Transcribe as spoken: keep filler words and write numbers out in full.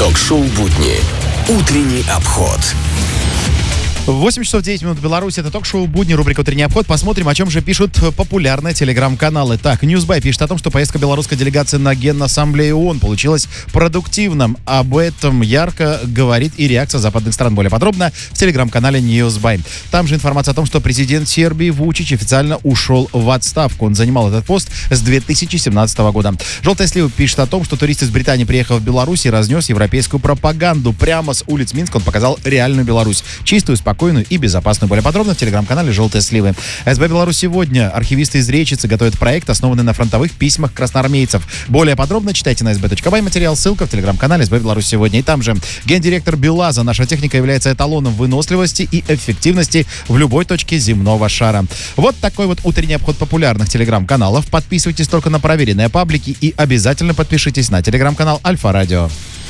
Ток-шоу «Будни». Утренний обход. восемь часов девять минут в Беларуси. Это ток-шоу «Будни», рубрика «Утренний обход». Посмотрим, о чем же пишут популярные телеграм-каналы. Так, Newsby пишет о том, что поездка белорусской делегации на Генассамблею ООН получилась продуктивным. Об этом ярко говорит и реакция западных стран. Более подробно в телеграм-канале Newsby. Там же информация о том, что президент Сербии Вучич официально ушел в отставку. Он занимал этот пост с две тысячи семнадцатого года. «Желтая слива» пишет о том, что турист из Британии приехал в Беларусь и разнес европейскую пропаганду. Прямо с улиц Минска он показал реальную Беларусь. Чистую, спокойную и безопасную. Более подробно в телеграм-канале «Желтые сливы». СБ «Беларусь сегодня». Архивисты из Речицы готовят проект, основанный на фронтовых письмах красноармейцев. Более подробно читайте на эс бэ точка бай. Материал, ссылка в телеграм-канале СБ «Беларусь сегодня». И там же гендиректор БелАЗа. Наша техника является эталоном выносливости и эффективности в любой точке земного шара. Вот такой вот утренний обход популярных телеграм-каналов. Подписывайтесь только на проверенные паблики и обязательно подпишитесь на телеграм-канал Альфа Радио.